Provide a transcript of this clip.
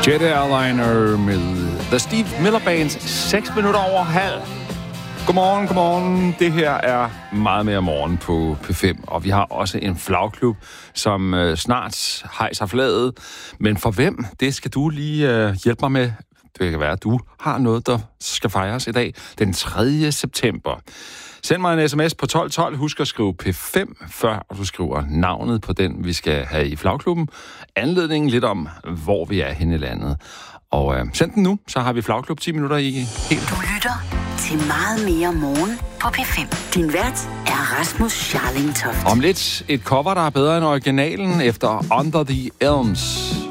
Jet Airliner med The Steve Miller Band, 6 minutter over halv. Godmorgen. Det her er meget mere morgen på P5, og vi har også en flagklub, som snart hejser flaget. Men for hvem? Det skal du lige hjælpe mig med. Det kan være, at du har noget, der skal fejres i dag, den 3. september. Send mig en sms på 1212. Husk at skrive P5, før du skriver navnet på den, vi skal have i flagklubben. Anledningen lidt om, hvor vi er henne i landet. Og send den nu, så har vi flagklub 10 minutter i helt. Du lytter til meget mere morgen på P5. Din vært er Rasmus Scharling Toft. Om lidt et cover, der er bedre end originalen efter Under the Elms.